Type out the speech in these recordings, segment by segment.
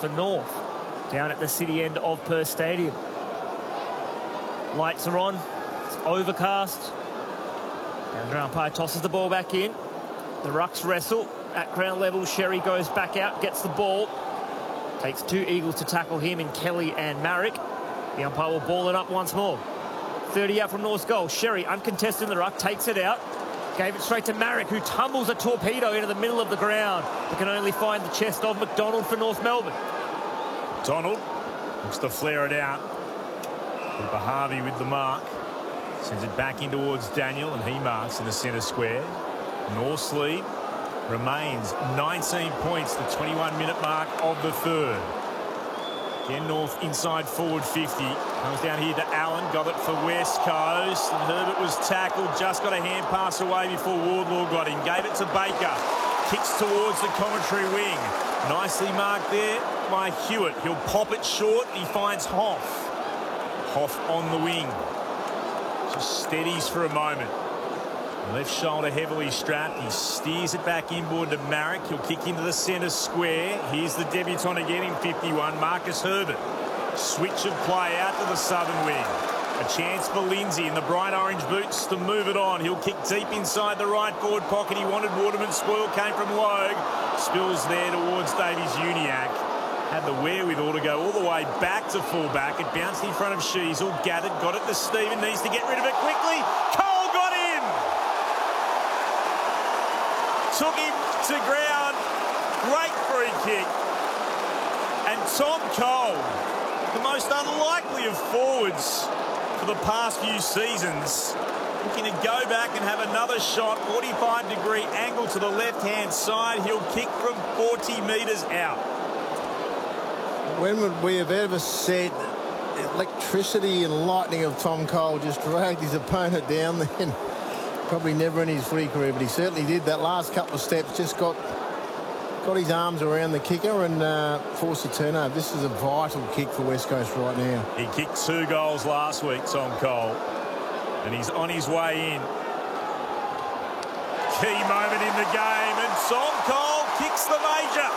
for North down at the city end of Perth Stadium. Lights are on. It's overcast. Boundary umpire tosses the ball back in. The rucks wrestle at ground level. Sherry goes back out, gets the ball. Takes two Eagles to tackle him in Kelly and Marrick. The umpire will ball it up once more. 30 out from North's goal. Sherry, uncontested in the ruck, takes it out. Gave it straight to Marrick, who tumbles a torpedo into the middle of the ground, but can only find the chest of McDonald for North Melbourne. Donald looks to flare it out. Cooper Harvey with the mark. Sends it back in towards Daniel, and he marks in the centre square. North's lead remains 19 points, the 21-minute mark of the third. Again, North inside forward 50. Comes down here to Allen. Got it for West Coast. And Herbert was tackled. Just got a hand pass away before Wardlaw got him. Gave it to Baker. Kicks towards the commentary wing. Nicely marked there by Hewitt. He'll pop it short. He finds Hoff. Hoff on the wing. Just steadies for a moment. Left shoulder heavily strapped. He steers it back inboard to Marrick. He'll kick into the centre square. Here's the debutant again in 51, Marcus Herbert. Switch of play out to the southern wing. A chance for Lindsay in the bright orange boots to move it on. He'll kick deep inside the right forward pocket. He wanted Waterman. Spoil came from Logue. Spills there towards Davies-Uniacke. Had the wherewithal to go all the way back to fullback. It bounced in front of Sheasel. Gathered, got it to Stephen. Needs to get rid of it quickly. Cole got him! Took him to ground. Great free kick. And Tom Cole, the most unlikely of forwards for the past few seasons, looking to go back and have another shot. 45-degree angle to the left-hand side. He'll kick from 40 metres out. When would we have ever said the electricity and lightning of Tom Cole just dragged his opponent down then? Probably never in his footy career, but he certainly did. That last couple of steps just got his arms around the kicker and forced a turnover. This is a vital kick for West Coast right now. He kicked 2 goals last week, Tom Cole, and he's on his way in. Key moment in the game, and Tom Cole kicks the major.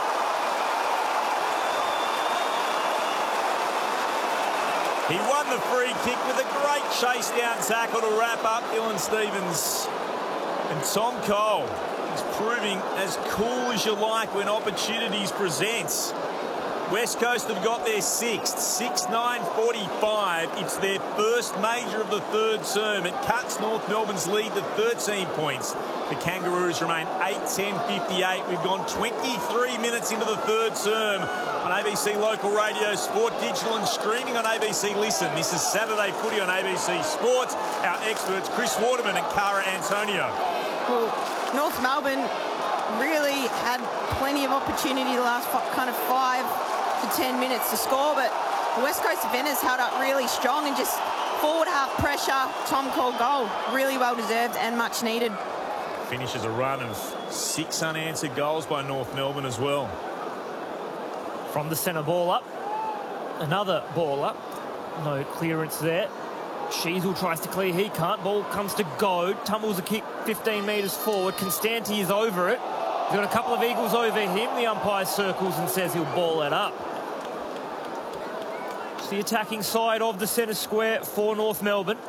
He won the free kick with a great chase down tackle to wrap up Dylan Stephens. And Tom Cole is proving as cool as you like when opportunities present. West Coast have got their 6th, 6-9-45. It's their first major of the third term. It cuts North Melbourne's lead to 13 points. The Kangaroos remain 8-10-58. We've gone 23 minutes into the third term on ABC Local Radio, Sport Digital and streaming on ABC Listen. This is Saturday Footy on ABC Sports. Our experts, Chris Waterman and Cara Antonio. Well, North Melbourne really had plenty of opportunity the last kind of 5 to 10 minutes to score, but the West Coast defenders held up really strong and just forward half pressure. Tom Cole goal, really well deserved and much needed. Finishes a run of 6 unanswered goals by North Melbourne as well. From the centre, ball up. Another ball up. No clearance there. Sheasel tries to clear. He can't. Ball comes to Goad. Tumbles a kick 15 metres forward. Constanti is over it. He's got a couple of Eagles over him. The umpire circles and says he'll ball it up. It's the attacking side of the centre square for North Melbourne.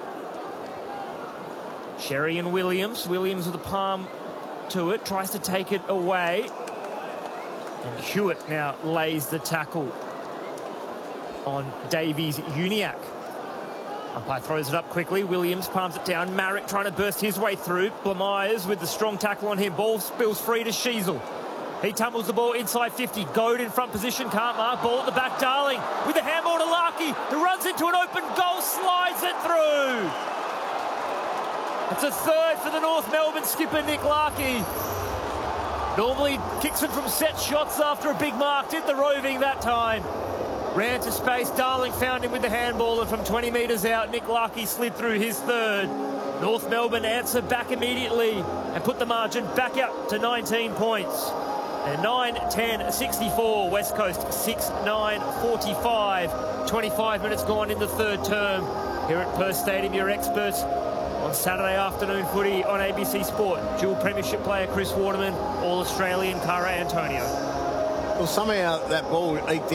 Sherry and Williams. Williams with a palm to it. Tries to take it away. And Hewitt now lays the tackle on Davies-Uniacke. Umpire throws it up quickly. Williams palms it down. Marrick trying to burst his way through. Blamires with the strong tackle on him. Ball spills free to Sheasel. He tumbles the ball inside 50. Goad in front position. Can't mark. Ball at the back. Darling with the handball to Larkey, who runs into an open goal. Slides it through. It's a third for the North Melbourne skipper, Nick Larkey. Normally kicks it from set shots after a big mark. Did the roving that time. Ran to space. Darling found him with the handball, and from 20 metres out, Nick Larkey slid through his third. North Melbourne answer back immediately and put the margin back up to 19 points. And 9-10-64. West Coast 6-9-45. 25 minutes gone in the third term. Here at Perth Stadium, your experts on Saturday afternoon footy on ABC Sport. Dual premiership player Chris Waterman, All-Australian Cara Antonio. Well, somehow that ball eked